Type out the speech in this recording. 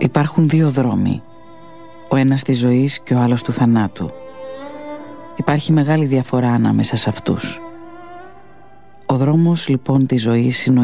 Υπάρχουν δύο δρόμοι, ο ένας της ζωής και ο άλλος του θανάτου. Υπάρχει μεγάλη διαφορά ανάμεσα σε αυτούς. Ο δρόμος λοιπόν της ζωής είναι ο